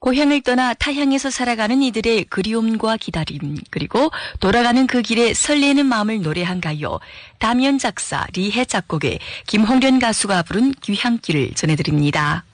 고향을 떠나 타향에서 살아가는 이들의 그리움과 기다림, 그리고 돌아가는 그 길에 설레는 마음을 노래한 가요. 담연 작사, 리해 작곡의 김홍련 가수가 부른 귀향길을 전해드립니다.